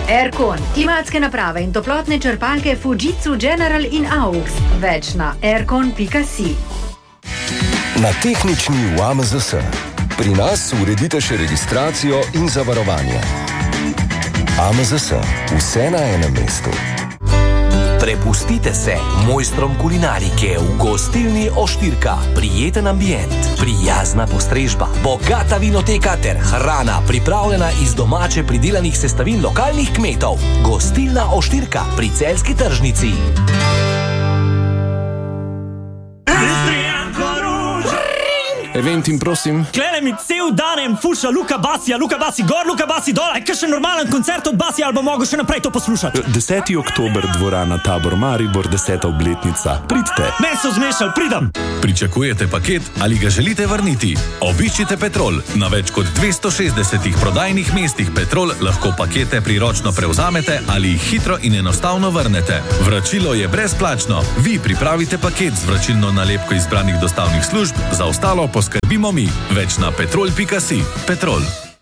Aircon, klimatske naprave in toplotne črpalke Fujitsu General in AUX. Več na aircon.si. Na tehnični v AMZS. Pri nas uredite še registracijo in zavarovanje. AMZS. Vse na enem mestu. Prepustite se mojstrom kulinarike v gostilni Oštirka. Prijeten ambient, prijazna postrežba, bogata vinoteka ter hrana pripravljena iz domače pridelanih sestavin lokalnih kmetov. Gostilna Oštirka pri Celjski tržnici. Eventim, prosim. Klene mi cel danem fuša Luka Basi gor, Luka Basi dol. Kaj še normalen koncert od Basi, ali bo mogo še naprej to poslušati? 10. oktober, dvorana Tabor Maribor, 10. obletnica. Pridite. Me so zmešali, pridem. Pričakujete paket ali ga želite vrniti? Obiščite Petrol. Na več kot 260 prodajnih mestih Petrol lahko pakete priročno prevzamete ali jih hitro in enostavno vrnete. Vračilo je brezplačno. Vi pripravite paket z vračilno nalepko izbranih dostavnih služb, za ostalo poskrbimo mi. Več na petrol.si. Petrol.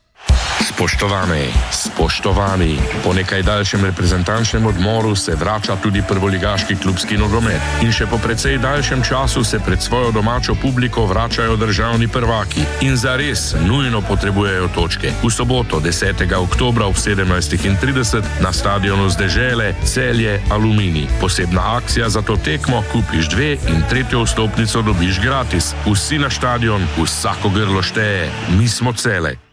Spoštovani, po nekaj daljšem reprezentančnem odmoru se vrača tudi prvoligaški klubski nogomet. In še po precej daljšem času se pred svojo domačo publiko vračajo državni prvaki. In zares nujno potrebujejo točke. V soboto 10. oktobra ob 17:30 na stadionu z Dežele Celje Aluminij. Posebna akcija za to tekmo, kupiš 2 in 3. vstopnico dobiš gratis. Vsi na stadion, vsako grlo šteje. Mi smo Cele.